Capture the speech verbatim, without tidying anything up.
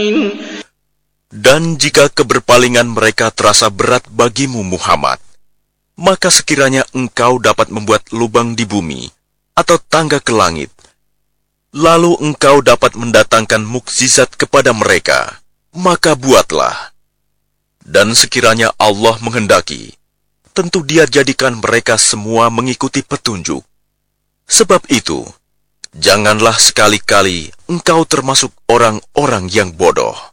Dan jika keberpalingan mereka terasa berat bagimu Muhammad, maka sekiranya engkau dapat membuat lubang di bumi atau tangga ke langit, lalu engkau dapat mendatangkan mukjizat kepada mereka, maka buatlah. Dan sekiranya Allah menghendaki, tentu Dia jadikan mereka semua mengikuti petunjuk. Sebab itu, janganlah sekali-kali engkau termasuk orang-orang yang bodoh.